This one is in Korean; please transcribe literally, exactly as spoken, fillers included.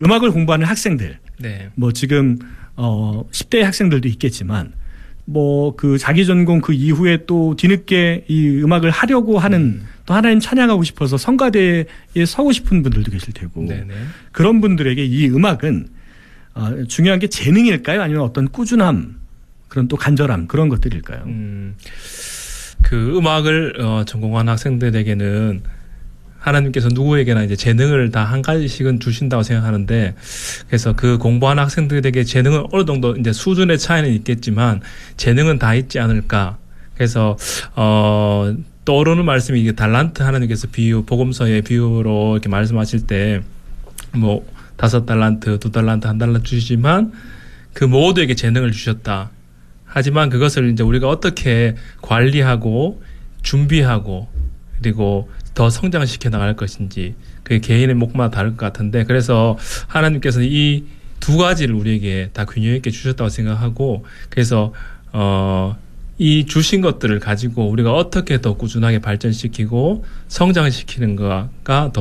음악을 공부하는 학생들, 네. 뭐 지금 어 십 대 학생들도 있겠지만 뭐 그 자기 전공 그 이후에 또 뒤늦게 이 음악을 하려고 하는 음. 또 하나님 찬양하고 싶어서 성가대에 서고 싶은 분들도 계실 테고 네네. 그런 분들에게 이 음악은 어, 중요한 게 재능일까요? 아니면 어떤 꾸준함, 그런 또 간절함 그런 것들일까요? 음, 그 음악을 어, 전공한 학생들에게는 하나님께서 누구에게나 이제 재능을 다 한 가지씩은 주신다고 생각하는데, 그래서 그 공부하는 학생들에게 재능은 어느 정도 이제 수준의 차이는 있겠지만 재능은 다 있지 않을까. 그래서 어 떠오르는 말씀이 이게 달란트 하나님께서 비유, 복음서의 비유로 이렇게 말씀하실 때 뭐 다섯 달란트, 두 달란트, 한 달란트 주시지만 그 모두에게 재능을 주셨다. 하지만 그것을 이제 우리가 어떻게 관리하고 준비하고 그리고 더 성장시켜 나갈 것인지 그게 개인의 목마다 다를 것 같은데, 그래서 하나님께서는 이 두 가지를 우리에게 다 균형 있게 주셨다고 생각하고, 그래서 어, 이 주신 것들을 가지고 우리가 어떻게 더 꾸준하게 발전시키고 성장시키는 거가 더